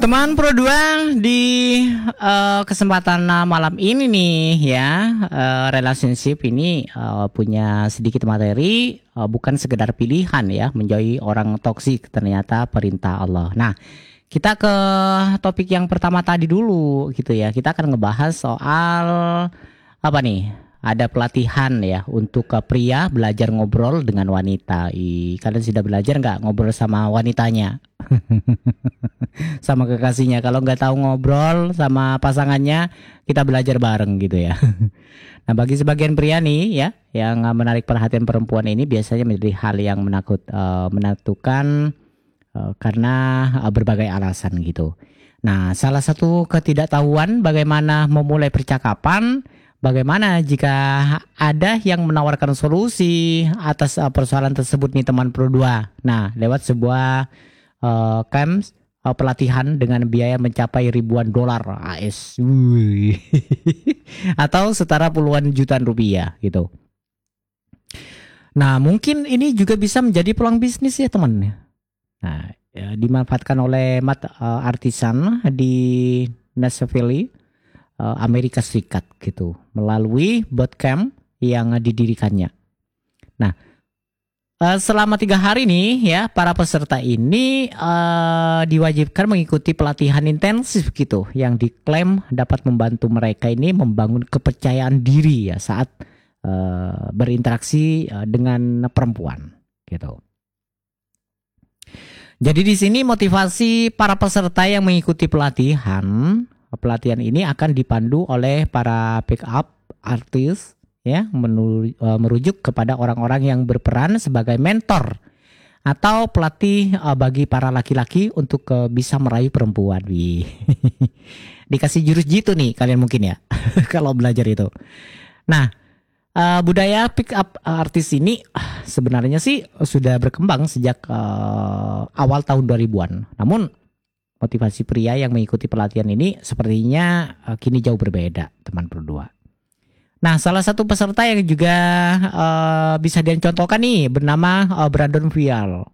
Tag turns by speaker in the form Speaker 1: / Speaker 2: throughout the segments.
Speaker 1: Teman Pro 2 di kesempatan malam ini nih ya, relationship ini punya sedikit materi, bukan sekedar pilihan ya, menjauhi orang toksik, ternyata perintah Allah. Nah, kita ke topik yang pertama tadi dulu gitu ya. Kita akan ngebahas soal apa nih? Ada pelatihan ya untuk pria belajar ngobrol dengan wanita. Kalian sudah belajar nggak ngobrol sama wanitanya? Sama kekasihnya. Kalau nggak tahu ngobrol sama pasangannya, kita belajar bareng gitu ya. Nah, bagi sebagian pria nih ya, yang menarik perhatian perempuan ini biasanya menjadi hal yang menakutkan karena berbagai alasan gitu. Nah, salah satu ketidaktahuan bagaimana memulai percakapan. Bagaimana jika ada yang menawarkan solusi atas persoalan tersebut nih teman Pro 2. Nah, lewat sebuah camp pelatihan dengan biaya mencapai ribuan dolar AS. Atau setara puluhan jutaan rupiah gitu. Nah, mungkin ini juga bisa menjadi peluang bisnis ya teman. Nah, ya, dimanfaatkan oleh Matt Artisan di Nashville, Amerika Serikat gitu, melalui bootcamp yang didirikannya. Nah, selama 3 hari nih ya, para peserta ini diwajibkan mengikuti pelatihan intensif gitu, yang diklaim dapat membantu mereka ini membangun kepercayaan diri ya saat berinteraksi dengan perempuan gitu. Jadi di sini motivasi para peserta yang mengikuti pelatihan ini akan dipandu oleh para pick up artis ya, merujuk kepada orang-orang yang berperan sebagai mentor atau pelatih bagi para laki-laki untuk bisa meraih perempuan. Dikasih jurus jitu nih kalian mungkin ya kalau belajar itu. Nah, budaya pick up artis ini sebenarnya sih sudah berkembang sejak awal tahun 2000-an. Namun motivasi pria yang mengikuti pelatihan ini sepertinya kini jauh berbeda, teman Pro 2. Nah, salah satu peserta yang juga bisa dicontohkan nih bernama Brandon Vial.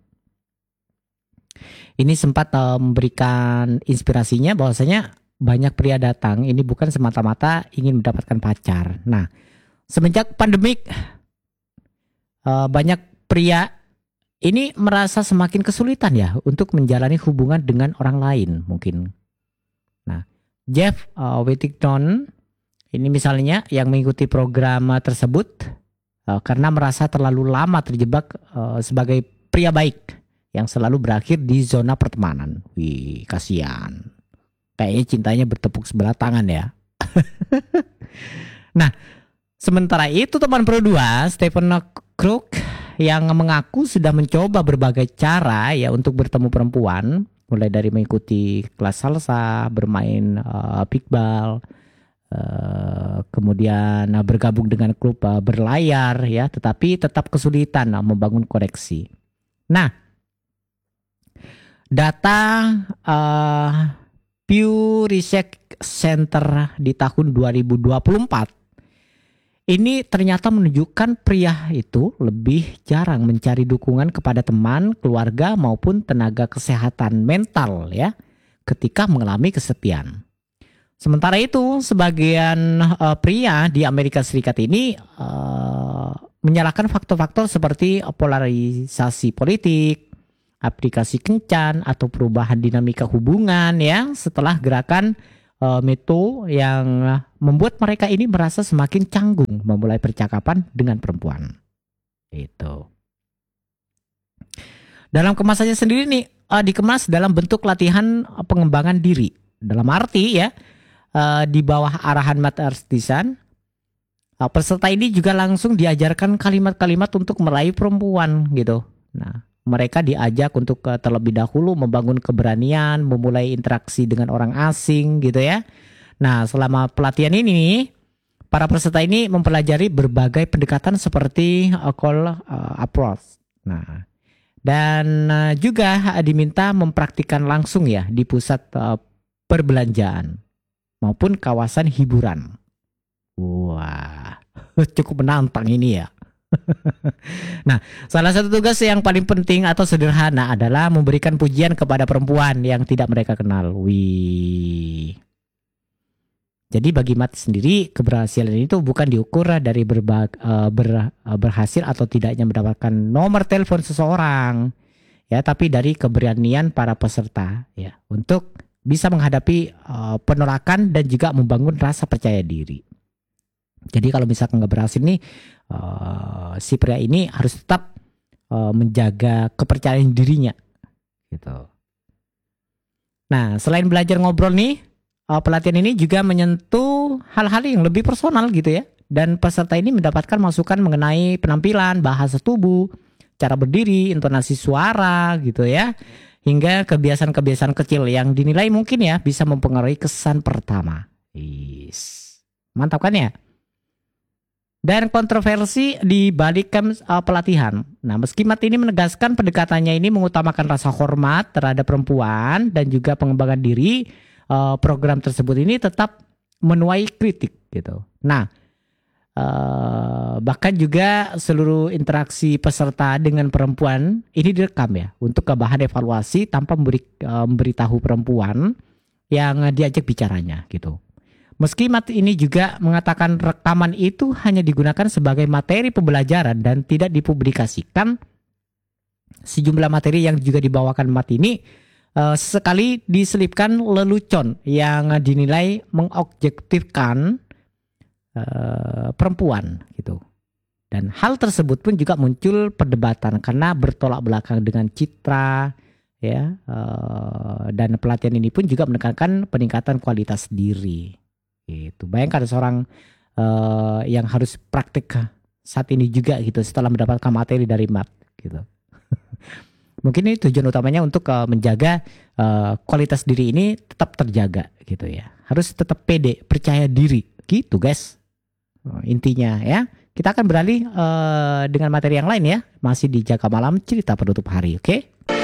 Speaker 1: Ini sempat memberikan inspirasinya bahwasanya banyak pria datang ini bukan semata-mata ingin mendapatkan pacar. Nah, semenjak pandemik banyak pria ini merasa semakin kesulitan ya untuk menjalani hubungan dengan orang lain mungkin. Nah, Jeff Whittington ini misalnya yang mengikuti program tersebut karena merasa terlalu lama terjebak sebagai pria baik yang selalu berakhir di zona pertemanan. Wih, kasihan. Kayaknya cintanya bertepuk sebelah tangan ya. Nah, sementara itu teman Pro 2, Stephen Crook yang mengaku sudah mencoba berbagai cara ya untuk bertemu perempuan, mulai dari mengikuti kelas salsa, bermain pikball, kemudian bergabung dengan klub berlayar ya, tetapi tetap kesulitan membangun koneksi. Nah, data Pew Research Center di tahun 2024 ini ternyata menunjukkan pria itu lebih jarang mencari dukungan kepada teman, keluarga maupun tenaga kesehatan mental ya ketika mengalami kesepian. Sementara itu sebagian pria di Amerika Serikat ini menyalahkan faktor-faktor seperti polarisasi politik, aplikasi kencan atau perubahan dinamika hubungan ya setelah gerakan Meto yang membuat mereka ini merasa semakin canggung memulai percakapan dengan perempuan. Itu. Dalam kemasannya sendiri nih dikemas dalam bentuk latihan pengembangan diri. Dalam arti ya di bawah arahan Matt Artisan, peserta ini juga langsung diajarkan kalimat-kalimat untuk meraih perempuan gitu. Nah, mereka diajak untuk terlebih dahulu membangun keberanian, memulai interaksi dengan orang asing gitu ya. Nah, selama pelatihan ini para peserta ini mempelajari berbagai pendekatan seperti call approach. Nah, dan juga diminta mempraktikkan langsung ya di pusat perbelanjaan maupun kawasan hiburan. Wah, cukup menantang ini ya. Nah, salah satu tugas yang paling penting atau sederhana adalah memberikan pujian kepada perempuan yang tidak mereka kenal. Wih. Jadi bagi Matt sendiri, keberhasilan itu bukan diukur dari berhasil atau tidaknya mendapatkan nomor telepon seseorang, ya, tapi dari keberanian para peserta, ya, untuk bisa menghadapi penolakan dan juga membangun rasa percaya diri. Jadi kalau misalkan nggak berhasil nih, si pria ini harus tetap menjaga kepercayaan dirinya, gitu. Nah, selain belajar ngobrol nih, pelatihan ini juga menyentuh hal-hal yang lebih personal gitu ya. Dan peserta ini mendapatkan masukan mengenai penampilan, bahasa tubuh, cara berdiri, intonasi suara gitu ya. Hingga kebiasaan-kebiasaan kecil yang dinilai mungkin ya bisa mempengaruhi kesan pertama. Mantap kan ya? Dan kontroversi di balik pelatihan. Nah, meski Matt ini menegaskan pendekatannya ini mengutamakan rasa hormat terhadap perempuan dan juga pengembangan diri, program tersebut ini tetap menuai kritik gitu. Nah, bahkan juga seluruh interaksi peserta dengan perempuan ini direkam ya untuk bahan evaluasi tanpa memberitahu perempuan yang diajak bicaranya gitu. Meski Matt ini juga mengatakan rekaman itu hanya digunakan sebagai materi pembelajaran dan tidak dipublikasikan, sejumlah materi yang juga dibawakan Matt ini sesekali diselipkan lelucon yang dinilai mengobjektifkan perempuan gitu. Dan hal tersebut pun juga muncul perdebatan karena bertolak belakang dengan citra ya, dan pelatihan ini pun juga menekankan peningkatan kualitas diri gitu. Bayangkan seorang yang harus praktik saat ini juga gitu setelah mendapatkan materi dari Matt gitu. Mungkin ini tujuan utamanya untuk menjaga kualitas diri ini tetap terjaga gitu ya. Harus tetap pede, percaya diri gitu guys. Intinya ya. Kita akan beralih dengan materi yang lain ya. Masih di Jaga Malam Cerita Penutup Hari, oke?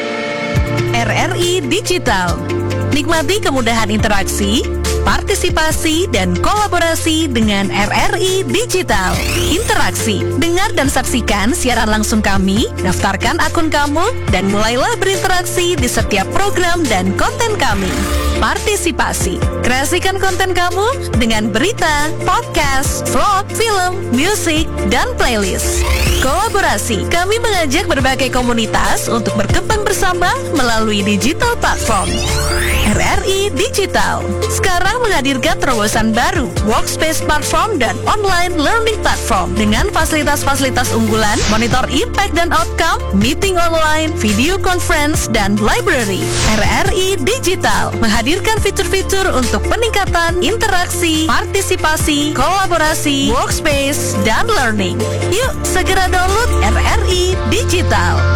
Speaker 2: RRI Digital. Nikmati kemudahan interaksi, partisipasi, dan kolaborasi dengan RRI Digital. Interaksi, dengar dan saksikan siaran langsung kami, daftarkan akun kamu, dan mulailah berinteraksi di setiap program dan konten kami. Partisipasi, kreasikan konten kamu dengan berita, podcast, vlog, film, musik, dan playlist. Kolaborasi, kami mengajak berbagai komunitas untuk berkembang bersama melalui digital platform. RRI Digital sekarang menghadirkan terobosan baru, workspace platform dan online learning platform dengan fasilitas-fasilitas unggulan, monitor impact dan outcome, meeting online, video conference, dan library. RRI Digital menghadirkan fitur-fitur untuk peningkatan interaksi, partisipasi, kolaborasi, workspace, dan learning. Yuk segera download RRI Digital.